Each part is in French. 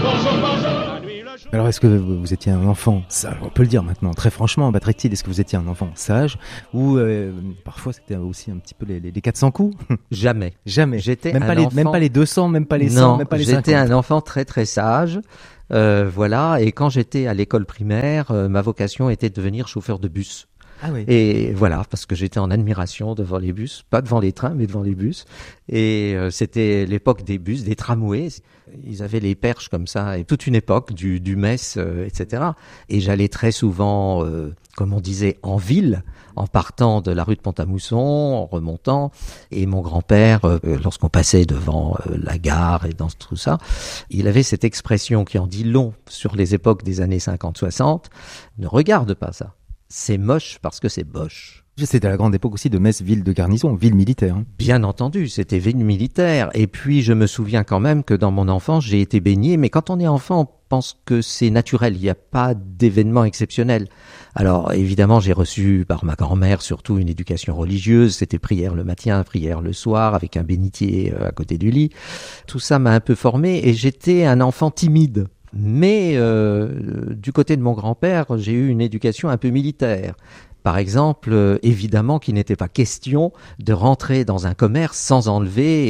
Alors, est-ce que vous étiez un enfant sage? On peut le dire maintenant, très franchement, Batrectil, est-ce que vous étiez un enfant sage? Ou parfois c'était aussi un petit peu les 400 coups? Jamais. Jamais. J'étais même, un enfant... même pas les 200, même pas les 100, même pas les 50. J'étais un enfant très très sage. Voilà. Et quand j'étais à l'école primaire, ma vocation était de devenir chauffeur de bus. Ah oui. Et voilà, parce que j'étais en admiration devant les bus, pas devant les trains, mais devant les bus. Et c'était l'époque des bus, des tramways. Ils avaient les perches comme ça, et toute une époque du Metz, etc. Et j'allais très souvent, comme on disait, en ville, en partant de la rue de Pont-à-Mousson, en remontant. Et mon grand-père, lorsqu'on passait devant la gare et dans tout ça, il avait cette expression qui en dit long sur les époques des années 50-60. Ne regarde pas ça. C'est moche parce que c'est boche. C'était à la grande époque aussi de Metz, ville de garnison, ville militaire. Bien entendu, c'était ville militaire. Et puis, je me souviens quand même que dans mon enfance, j'ai été baigné. Mais quand on est enfant, on pense que c'est naturel. Il n'y a pas d'événement exceptionnel. Alors, évidemment, j'ai reçu par ma grand-mère surtout une éducation religieuse. C'était prière le matin, prière le soir, avec un bénitier à côté du lit. Tout ça m'a un peu formé et j'étais un enfant timide. Mais du côté de mon grand-père, j'ai eu une éducation un peu militaire. Par exemple, évidemment qu'il n'était pas question de rentrer dans un commerce sans enlever,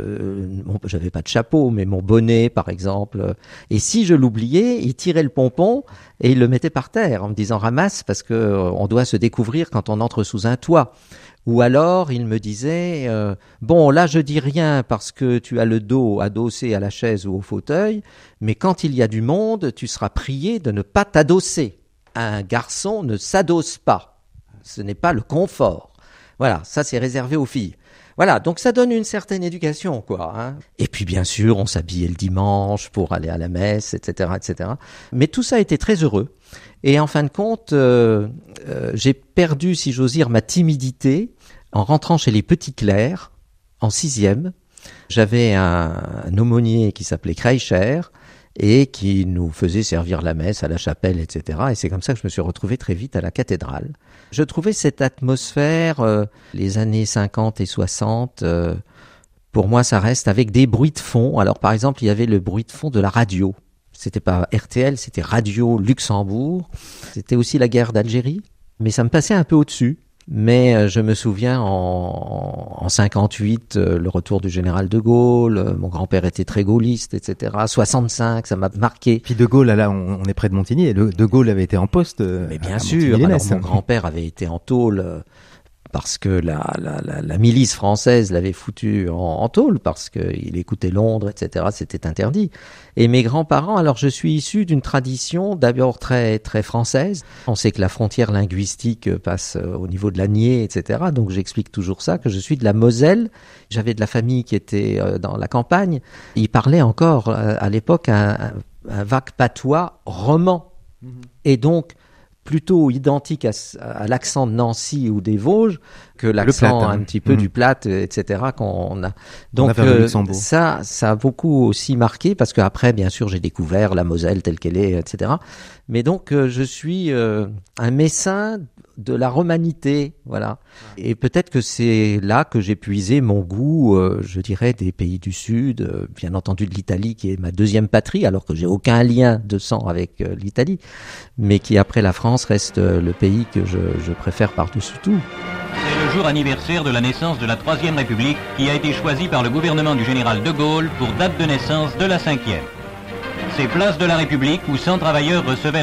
j'avais pas de chapeau, mais mon bonnet par exemple. Et si je l'oubliais, il tirait le pompon et il le mettait par terre en me disant ramasse parce que on doit se découvrir quand on entre sous un toit. Ou alors, il me disait, bon, là, je dis rien parce que tu as le dos adossé à la chaise ou au fauteuil, mais quand il y a du monde, tu seras prié de ne pas t'adosser. Un garçon ne s'adosse pas. Ce n'est pas le confort. Voilà, ça, c'est réservé aux filles. Voilà, donc ça donne une certaine éducation, quoi. Hein. Et puis, bien sûr, on s'habillait le dimanche pour aller à la messe, etc., etc. Mais tout ça a été très heureux. Et en fin de compte, j'ai perdu, si j'ose dire, ma timidité en rentrant chez les Petits Clercs, en 6e. J'avais un aumônier qui s'appelait Kreischer et qui nous faisait servir la messe à la chapelle, etc. Et c'est comme ça que je me suis retrouvé très vite à la cathédrale. Je trouvais cette atmosphère, les années 50 et 60, pour moi, ça reste avec des bruits de fond. Alors, par exemple, il y avait le bruit de fond de la radio. C'était pas RTL, c'était Radio Luxembourg. C'était aussi la guerre d'Algérie. Mais ça me passait un peu au-dessus. Mais je me souviens en 58, le retour du général de Gaulle, mon grand-père était très gaulliste, etc. 65, ça m'a marqué. Puis de Gaulle, là, on est près de Montigny, et de Gaulle avait été en poste. Mais bien sûr, alors mon grand-père avait été en tôle parce que la milice française l'avait foutu en tôle, parce qu'il écoutait Londres, etc. C'était interdit. Et mes grands-parents, alors je suis issu d'une tradition d'abord très, très française. On sait que la frontière linguistique passe au niveau de l'Anier, etc. Donc j'explique toujours ça, que je suis de la Moselle. J'avais de la famille qui était dans la campagne. Ils parlaient encore à l'époque un vague patois roman. Mmh. Et donc, plutôt identique à l'accent de Nancy ou des Vosges que l'accent un petit peu du Plate, etc. qu'on a. Donc ça a beaucoup aussi marqué parce qu'après, bien sûr, j'ai découvert la Moselle telle qu'elle est, etc. Mais donc, je suis un messin de la romanité, voilà. Et peut-être que c'est là que j'ai puisé mon goût, je dirais, des pays du Sud, bien entendu de l'Italie qui est ma deuxième patrie, alors que j'ai aucun lien de sang avec l'Italie, mais qui après la France reste le pays que je préfère par-dessus tout. C'est le jour anniversaire de la naissance de la Troisième République qui a été choisi par le gouvernement du général de Gaulle pour date de naissance de la 5e. C'est place de la République où 100 travailleurs recevaient